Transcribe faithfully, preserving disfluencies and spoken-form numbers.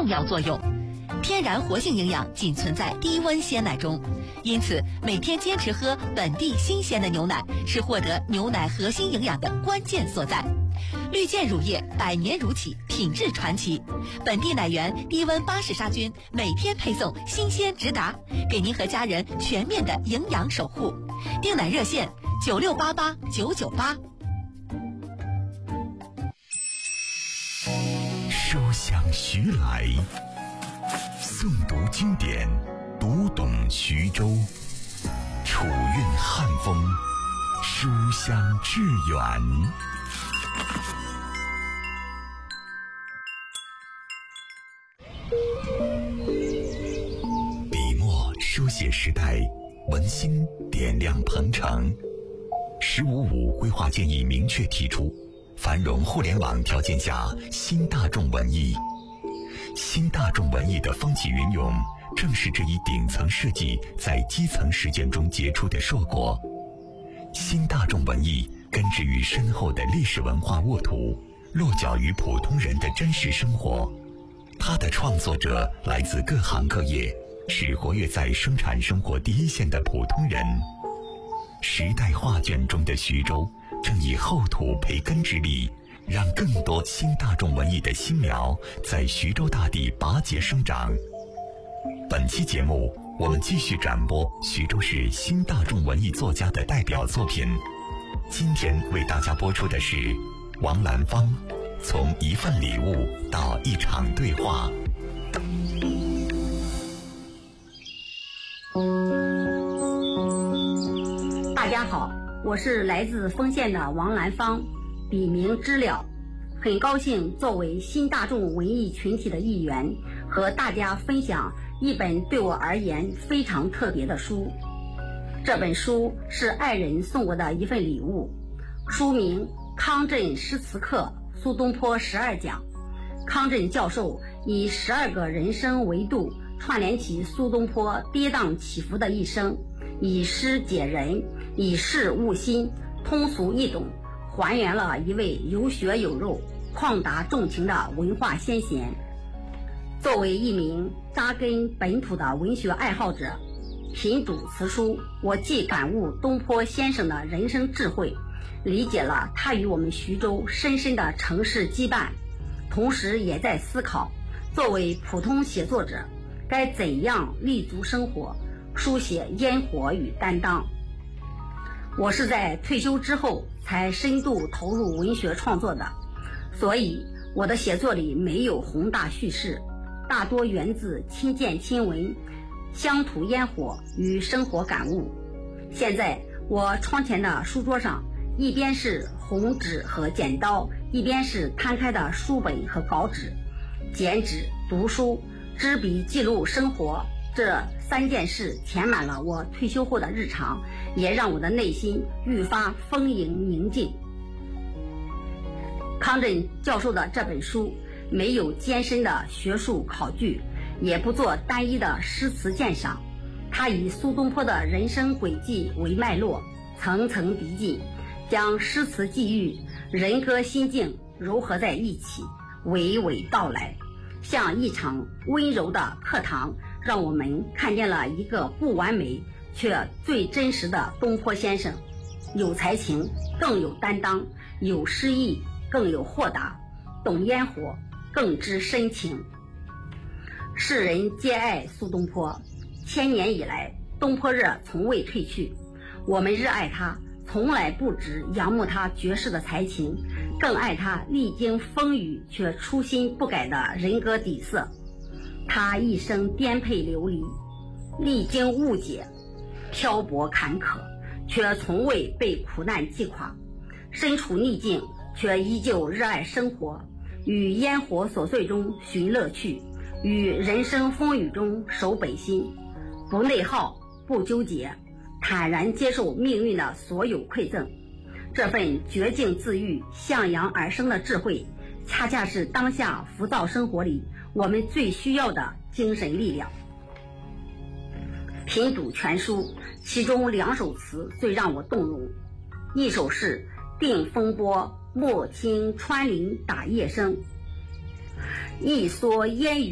重要作用。天然活性营养仅存在低温鲜奶中，因此每天坚持喝本地新鲜的牛奶是获得牛奶核心营养的关键所在。绿箭乳业百年如企，品质传奇，本地奶源低温巴氏杀菌，每天配送，新鲜直达，给您和家人全面的营养守护。订奶热线九六八八九九八。 书香徐来，诵读经典，读懂徐州，楚韵汉风，书香致远。笔墨书写时代，文心点亮鹏程。十五五规划建议明确提出，繁荣互联网条件下新大众文艺。新大众文艺的风起云涌，正是这一顶层设计在基层实践中结出的硕果。新大众文艺根植于深厚的历史文化沃土，落脚于普通人的真实生活。它的创作者来自各行各业，是活跃在生产生活第一线的普通人。时代画卷中的徐州，正以厚土培根之力，让更多新大众文艺的新苗在徐州大地拔节生长。本期节目，我们继续展播徐州市新大众文艺作家的代表作品。今天为大家播出的是王兰芳，从一份礼物到一场对话。 大家好，我是来自丰县的王兰芳，笔名知了。很高兴作为新大众文艺群体的一员，和大家分享一本对我而言非常特别的书。这本书是爱人送我的一份礼物，书名《康震诗词课苏东坡十二讲》。康震教授以十二个人生维度串联起苏东坡跌宕起伏的一生，以诗解人，以事悟心，通俗易懂，还原了一位有血有肉、旷达重情的文化先贤。作为一名扎根本土的文学爱好者，品读此书，我既感悟东坡先生的人生智慧，理解了他与我们徐州深深的城市羁绊，同时也在思考，作为普通写作者，该怎样立足生活，书写烟火与担当。我是在退休之后才深度投入文学创作的，所以我的写作里没有宏大叙事，大多源自亲见亲闻、乡土烟火与生活感悟。现在我窗前的书桌上，一边是红纸和剪刀，一边是摊开的书本和稿纸。剪纸、读书、执笔记录生活，这三件事填满了我退休后的日常，也让我的内心愈发丰盈宁静。康震教授的这本书没有艰深的学术考据，也不做单一的诗词鉴赏，他以苏东坡的人生轨迹为脉络，层层递进，将诗词寄语、人歌心境糅合在一起，娓娓道来，像一场温柔的课堂，让我们看见了一个不完美却最真实的东坡先生。有才情，更有担当；有诗意，更有豁达；懂烟火，更知深情。世人皆爱苏东坡，千年以来，东坡热从未褪去。我们热爱他，从来不只仰慕他绝世的才情，更爱他历经风雨却初心不改的人格底色。他一生颠沛流离，历经误解，漂泊坎坷，却从未被苦难击垮。身处逆境，却依旧热爱生活，于烟火琐碎中寻乐趣，于人生风雨中守本心，不内耗，不纠结，坦然接受命运的所有馈赠。这份绝境自愈、向阳而生的智慧，恰恰是当下浮躁生活里我们最需要的精神力量。品读全书，其中两首词最让我动容，一首是定风波，莫听穿林打叶声，一蓑烟雨